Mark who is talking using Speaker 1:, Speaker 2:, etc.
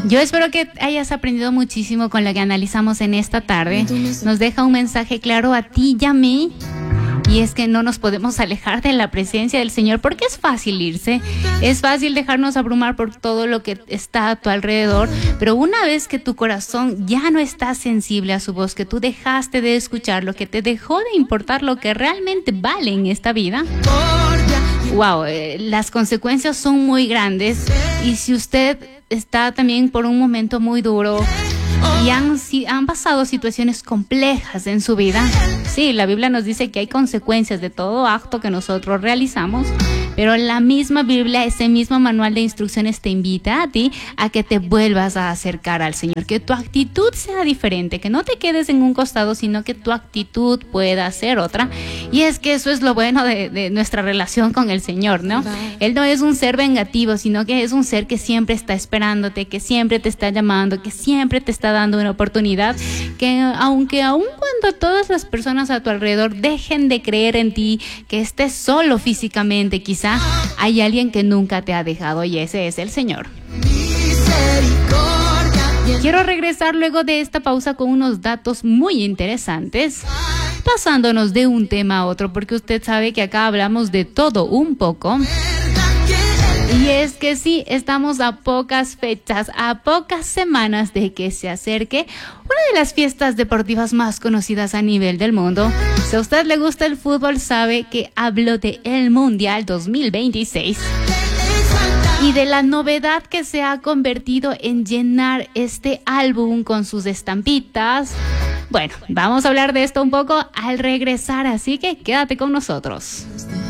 Speaker 1: Yo espero que hayas aprendido muchísimo con lo que analizamos en esta tarde. Nos deja un mensaje claro a ti y a mí. Y es que no nos podemos alejar de la presencia del Señor porque es fácil irse, es fácil dejarnos abrumar por todo lo que está a tu alrededor, pero una vez que tu corazón ya no está sensible a su voz, que tú dejaste de escuchar lo que te dejó de importar lo que realmente vale en esta vida, wow, las consecuencias son muy grandes. Y si usted está también por un momento muy duro y han pasado situaciones complejas en su vida, sí, la Biblia nos dice que hay consecuencias de todo acto que nosotros realizamos, pero la misma Biblia, ese mismo manual de instrucciones te invita a ti a que te vuelvas a acercar al Señor, que tu actitud sea diferente, que no te quedes en un costado, sino que tu actitud pueda ser otra. Y es que eso es lo bueno de nuestra relación con el Señor, ¿no? Él no es un ser vengativo, sino que es un ser que siempre está esperándote, que siempre te está llamando, que siempre te está dando una oportunidad, que aun cuando todas las personas a tu alrededor dejen de creer en ti, que estés solo físicamente, quizá hay alguien que nunca te ha dejado, y ese es el Señor. Quiero regresar luego de esta pausa con unos datos muy interesantes, pasándonos de un tema a otro, porque usted sabe que acá hablamos de todo un poco. Y es que sí, estamos a pocas fechas, a pocas semanas de que se acerque una de las fiestas deportivas más conocidas a nivel del mundo. Si a usted le gusta el fútbol, sabe que hablo de el Mundial 2026 y de la novedad que se ha convertido en llenar este álbum con sus estampitas. Bueno, vamos a hablar de esto un poco al regresar, así que quédate con nosotros.